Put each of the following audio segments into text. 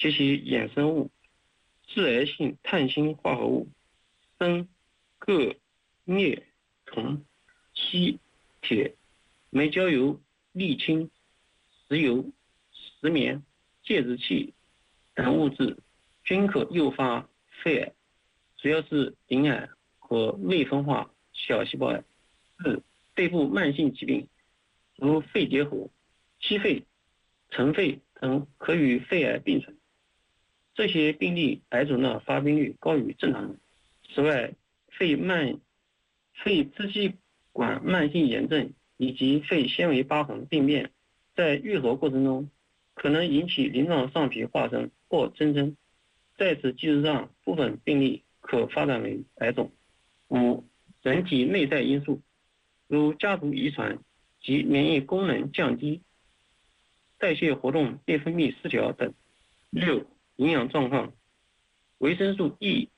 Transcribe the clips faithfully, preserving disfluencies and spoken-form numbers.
及其衍生物、致癌性碳氢化合物、砷、铬、镍、铜、硒、铁、煤焦油、沥青、石油、石棉、介质器等物质均可诱发肺癌，主要是鳞癌和未分化小细胞癌。四、肺部慢性疾病，如肺结核、息肺、尘肺等可与肺癌并存，这些病例癌种的发病率高于正常人。此外，肺慢、肺支气管慢性炎症以及肺纤维疤痕病变，在愈合过程中可能引起鳞状上皮化生或增生，在此基础上，部分病例可发展为癌种。五、人体内在因素，如家族遗传及免疫功能降低、代谢活动内分泌失调等。六、营养状况，维生素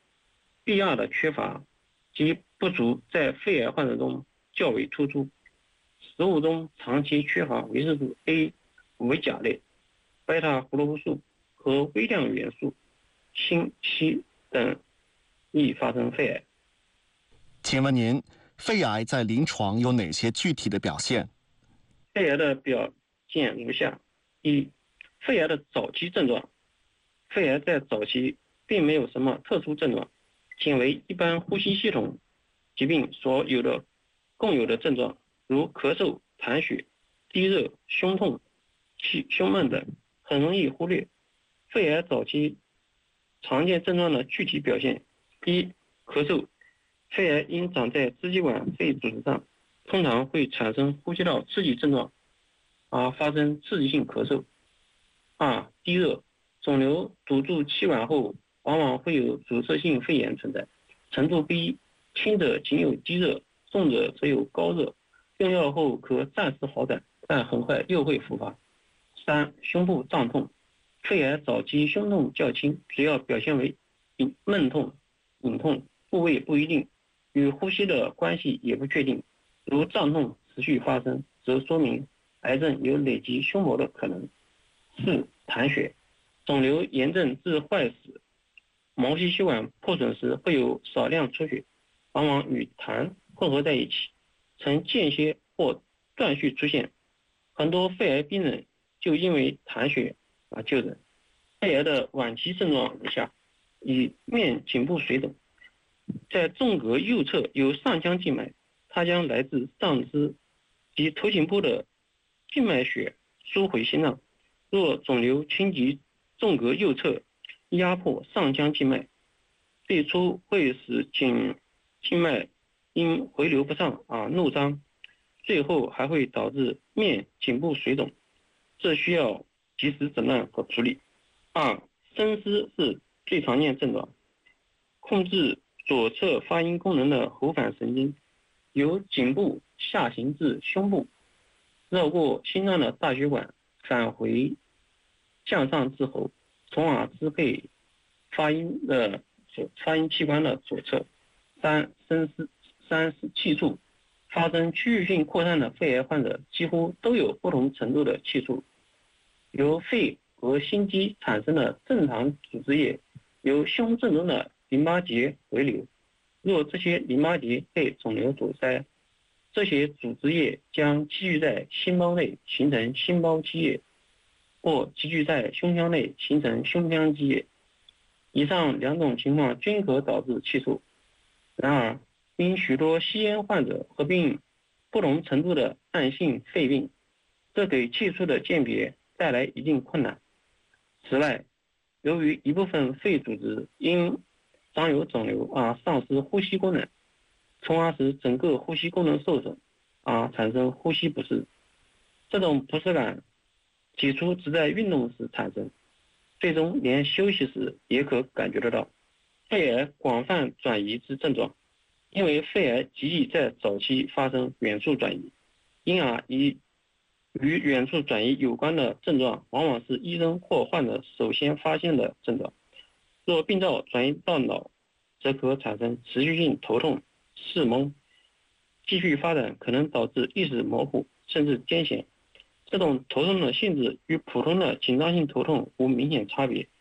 E、B 二 的缺乏及不足在肺癌患者中较为突出。食物中长期缺乏维生素 A、维甲类、贝塔胡萝卜素和微量元素锌、硒等，易发生肺癌。 请问您，肺癌在临床有哪些具体的表现？ 肺癌的表现如下：一、肺癌的早期症状。肺癌在早期并没有什么特殊症状，仅为一般呼吸系统疾病所有的共有的症状，如咳嗽、痰血、低热、胸痛、气胸闷等，很容易忽略。肺癌早期常见症状的具体表现：一、咳嗽。肺癌因长在支气管肺组织上，通常会产生呼吸道刺激症状，而发生刺激性咳嗽。二、低热。肿瘤堵住气管后，往往会有阻塞性肺炎存在，程度不一，轻者仅有低热，重者则有高热，用药后可暂时好转，但很快又会复发。三、胸部胀痛。肺癌早期胸痛较轻，主要表现为闷痛、隐痛，部位不一定，与呼吸的关系也不确定。如胀痛持续发生，则说明癌症有累积胸膜的可能。四、痰血。肿瘤炎症至坏死，毛细血管破损时会有少量出血，往往与痰混合在一起，呈间歇或断续出现。很多肺癌病人就因为痰血而就诊。肺癌的晚期症状如下：以面颈部水肿，在纵隔右侧有上腔静脉，它将来自上肢及头颈部的静脉血输回心脏。若肿瘤侵及纵隔右侧，压迫上腔静脉，最初会使颈静脉因回流不上而怒张，最后还会导致面颈部水肿，这需要及时诊断和处理。二、声嘶是最常见症状，控制左侧发音功能的喉返神经由颈部下行至胸部，绕过心脏的大血管返回向上至喉，从而支配发音的发音器官的左侧。三、声嘶三是气促。发生区域性扩散的肺癌患者几乎都有不同程度的气促，由肺和心肌产生的正常组织液由胸正中的淋巴结回流，若这些淋巴结被肿瘤阻塞，这些组织液将积聚在心包内形成心包积液，或积聚在胸腔内形成胸腔积液。以上两种情况均可导致气促。然而，因许多吸烟患者合并不同程度的慢性肺病，这给气促的鉴别带来一定困难。此外，由于一部分肺组织因长有肿瘤而丧失呼吸功能，从而使整个呼吸功能受损，而产生呼吸不适。这种不适感起初只在运动时产生，最终连休息时也可感觉得到。肺癌广泛转移之症状，因为肺癌极易在早期发生远处转移，因而与与远处转移有关的症状往往是医生或患者首先发现的症状。若病灶转移到脑，则可产生持续性头痛、视蒙，继续发展可能导致意识模糊甚至癫痫。这种头痛的性质与普通的紧张性头痛无明显差别，